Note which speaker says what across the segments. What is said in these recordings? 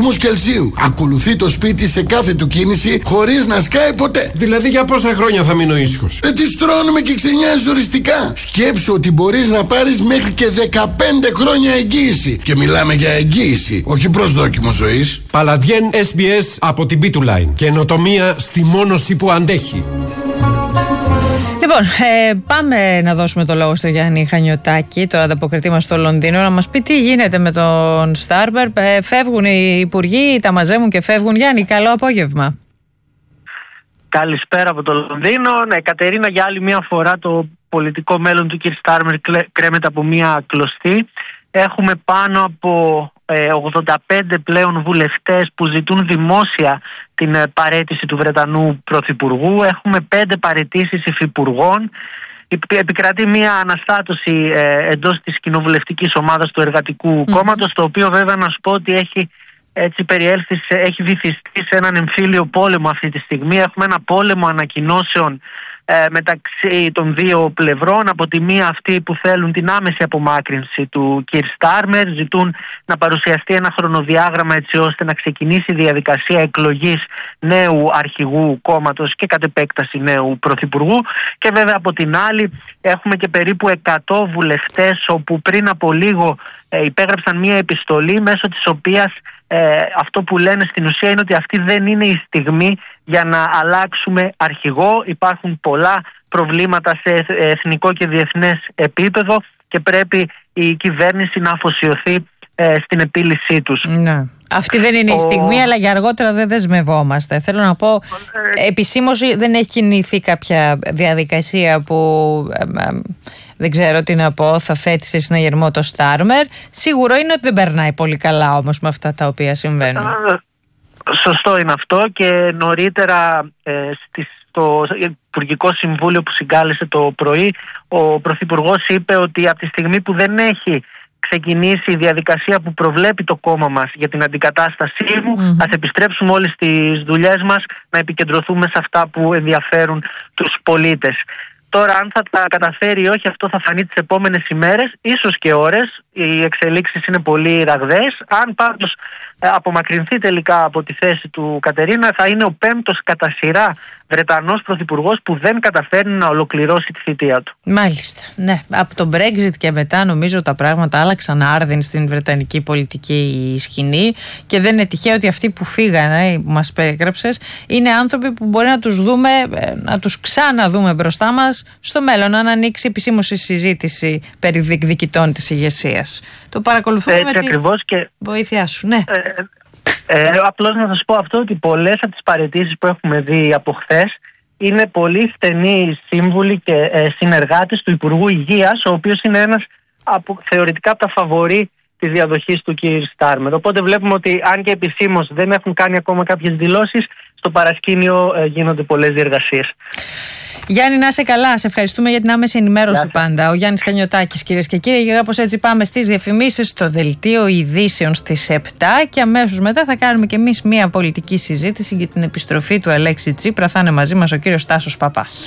Speaker 1: βαθμούς Κελσίου. Ακολουθεί το σπίτι σε κάθε του κίνηση χωρίς να σκάει ποτέ.
Speaker 2: Δηλαδή για πόσα χρόνια θα μείνω ήσυχος?
Speaker 1: Τι στρώνουμε και ξενιάζεις οριστικά. Σκέψου ότι μπορείς να πάρεις μέχρι και 15 χρόνια εγγύηση. Και μιλάμε για εγγύηση, όχι προσδόκιμο ζωής.
Speaker 2: Παλαντιέν SBS από την B2Line. Καινοτομία στη μόνωση που αντέχει.
Speaker 3: Λοιπόν, πάμε να δώσουμε το λόγο στο Γιάννη Χανιωτάκη, το ανταποκριτή μας στο Λονδίνο, να μας πει τι γίνεται με τον Στάρμερ. Φεύγουν οι υπουργοί, τα μαζεύουν και φεύγουν. Γιάννη, καλό απόγευμα.
Speaker 4: Καλησπέρα από το Λονδίνο. Ναι, Κατερίνα, για άλλη μια φορά το πολιτικό μέλλον του κ. Στάρμερ κρέμεται από μια κλωστή. Έχουμε πάνω από 85 πλέον βουλευτές που ζητούν δημόσια την παραίτηση του Βρετανού Πρωθυπουργού. Έχουμε 5 παραιτήσεις υφυπουργών. Επικρατεί μια αναστάτωση εντός της κοινοβουλευτικής ομάδας του Εργατικού Κόμματος, το οποίο βέβαια να σου πω ότι έχει βυθιστεί σε έναν εμφύλιο πόλεμο αυτή τη στιγμή. Έχουμε ένα πόλεμο ανακοινώσεων μεταξύ των δύο πλευρών. Από τη μία αυτοί που θέλουν την άμεση απομάκρυνση του κ. Στάρμερ, ζητούν να παρουσιαστεί ένα χρονοδιάγραμμα έτσι ώστε να ξεκινήσει η διαδικασία εκλογής νέου αρχηγού κόμματος και κατ' επέκταση νέου πρωθυπουργού. Και βέβαια από την άλλη έχουμε και περίπου 100 βουλευτές όπου πριν από λίγο υπέγραψαν μια επιστολή μέσω της οποίας αυτό που λένε στην ουσία είναι ότι αυτή δεν είναι η στιγμή για να αλλάξουμε αρχηγό. Υπάρχουν πολλά προβλήματα σε εθνικό και διεθνές επίπεδο και πρέπει η κυβέρνηση να αφοσιωθεί στην επίλυσή τους.
Speaker 3: Ναι. Αυτή δεν είναι η στιγμή, αλλά για αργότερα δεν δεσμευόμαστε. Θέλω να πω, επισήμως δεν έχει κινηθεί κάποια διαδικασία που δεν ξέρω τι να πω, θα θέτει σε συναγερμό το Στάρμερ. Σίγουρο είναι ότι δεν περνάει πολύ καλά όμως με αυτά τα οποία συμβαίνουν.
Speaker 4: Σωστό είναι αυτό και νωρίτερα στο Υπουργικό Συμβούλιο που συγκάλεσε το πρωί, ο Πρωθυπουργός είπε ότι από τη στιγμή που δεν έχει ξεκινήσει η διαδικασία που προβλέπει το κόμμα μας για την αντικατάστασή μου, ας επιστρέψουμε όλες τις δουλειές μας να επικεντρωθούμε σε αυτά που ενδιαφέρουν τους πολίτες. Τώρα αν θα τα καταφέρει ή όχι, αυτό θα φανεί τις επόμενες ημέρες, ίσως και ώρες. Οι εξελίξεις είναι πολύ ραγδαίες. Αν πάντως απομακρυνθεί τελικά από τη θέση του, Κατερίνα, θα είναι ο 5ος κατά σειρά Βρετανός πρωθυπουργός που δεν καταφέρνει να ολοκληρώσει τη θητεία του.
Speaker 3: Μάλιστα. Ναι, από το Brexit και μετά νομίζω τα πράγματα άλλαξαν άρδιν στην βρετανική πολιτική σκηνή και δεν είναι τυχαίο ότι αυτοί που φύγανε, που μας περιγράψες, είναι άνθρωποι που μπορεί να τους δούμε, να τους ξαναδούμε μπροστά μας στο μέλλον, αν ανοίξει επισήμως η συζήτηση περί διεκδικητών της ηγεσίας. Το παρακολουθούμε με τη βοήθειά σου. Ναι.
Speaker 4: Απλώς να σας πω αυτό, ότι πολλές από τις παραιτήσεις που έχουμε δει από χθες είναι πολύ στενοί σύμβουλοι και συνεργάτες του Υπουργού Υγείας, ο οποίος είναι ένας θεωρητικά από τα φαβορί της διαδοχής του κ. Στάρμερ. Οπότε βλέπουμε ότι αν και επισήμως δεν έχουν κάνει ακόμα κάποιες δηλώσεις, στο παρασκήνιο γίνονται πολλές διεργασίες.
Speaker 3: Γιάννη, να είσαι καλά. Σε ευχαριστούμε για την άμεση ενημέρωση πάντα. Ο Γιάννης Χανιωτάκης, κυρίες και κύριοι. Και όπως έτσι πάμε στις διαφημίσεις, στο δελτίο ειδήσεων στις 7 και αμέσως μετά θα κάνουμε και εμείς μια πολιτική συζήτηση για την επιστροφή του Αλέξη Τσίπρα. Θα είναι μαζί μας ο κύριος Τάσος Παπάς.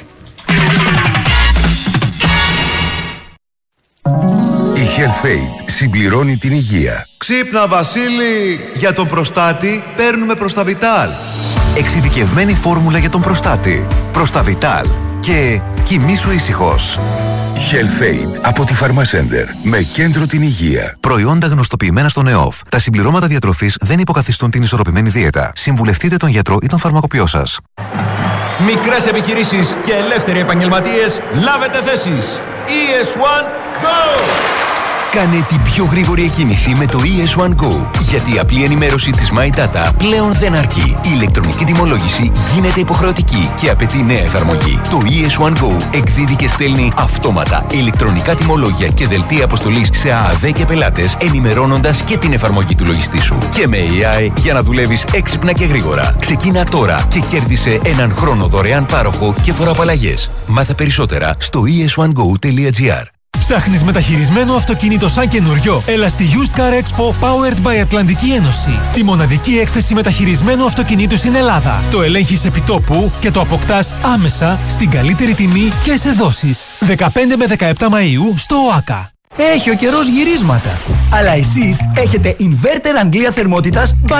Speaker 5: Η HealthAid συμπληρώνει την υγεία.
Speaker 6: Ξύπνα Βασίλη! Για τον προστάτη παίρνουμε Προσταβιτάλ.
Speaker 7: Εξειδικευμένη φόρμουλα για τον προστάτη. Προσταβιτάλ. Και κοιμήσου ήσυχος.
Speaker 5: HealthAid από τη Pharmacenter. Με κέντρο την υγεία.
Speaker 7: Προϊόντα γνωστοποιημένα στον ΕΟΦ. Τα συμπληρώματα διατροφής δεν υποκαθιστούν την ισορροπημένη δίαιτα. Συμβουλευτείτε τον γιατρό ή τον φαρμακοποιό σας.
Speaker 6: Μικρές επιχειρήσεις και ελεύθεροι επαγγελματίες, λάβετε θέσεις. ES1 Go!
Speaker 7: Κάνε την πιο γρήγορη εκκίνηση με το ES1 Go. Γιατί η απλή ενημέρωση της My Data πλέον δεν αρκεί. Η ηλεκτρονική τιμολόγηση γίνεται υποχρεωτική και απαιτεί νέα εφαρμογή. Το ES1 Go εκδίδει και στέλνει αυτόματα ηλεκτρονικά τιμολόγια και δελτία αποστολής σε ΑΑΔ και πελάτες, ενημερώνοντας και την εφαρμογή του λογιστή σου. Και με AI για να δουλεύεις έξυπνα και γρήγορα. Ξεκίνα τώρα και κέρδισε έναν χρόνο δωρεάν πάροχο και φοροαπαλλαγές. Μάθε περισσότερα στο es1go.gr.
Speaker 8: Ψάχνεις μεταχειρισμένο αυτοκίνητο σαν καινούριο? Έλα στη Used Car Expo Powered by Ατλαντική Ένωση. Τη μοναδική έκθεση μεταχειρισμένου αυτοκινήτου στην Ελλάδα. Το ελέγχεις επιτόπου και το αποκτάς άμεσα στην καλύτερη τιμή και σε δόσεις. 15 με 17 Μαΐου στο ΟΑΚΑ.
Speaker 9: Έχει ο καιρός γυρίσματα. Αλλά εσείς έχετε inverter Αγγλία θερμότητας